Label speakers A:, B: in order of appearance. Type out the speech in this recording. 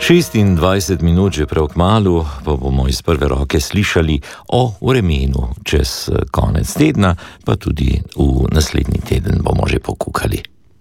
A: 26 minut že prav kmalu, pa bomo iz prve roke slišali o vremenu čez konec tedna, pa tudi v naslednji teden bomo že pokukali.